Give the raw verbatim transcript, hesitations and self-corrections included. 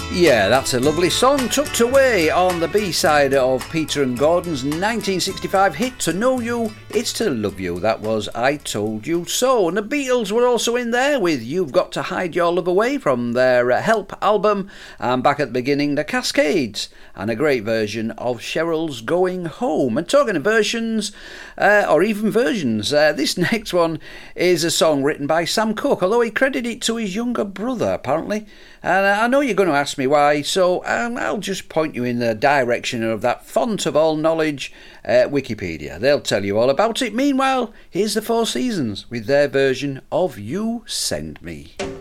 Yeah, that's a lovely song tucked away on the B-side of Peter and Gordon's nineteen sixty-five hit To Know You, It's To Love You. That was I Told You So. And the Beatles were also in there with You've Got To Hide Your Love Away from their uh, Help album. And back at the beginning, the Cascades. And a great version of Cheryl's Going Home. And talking of versions, uh, or even versions, uh, this next one is a song written by Sam Cooke, although he credited it to his younger brother, apparently. And I know you're going to ask me why, so um, I'll just point you in the direction of that font of all knowledge, uh, Wikipedia. They'll tell you all about it. Meanwhile, here's the Four Seasons with their version of You Send Me.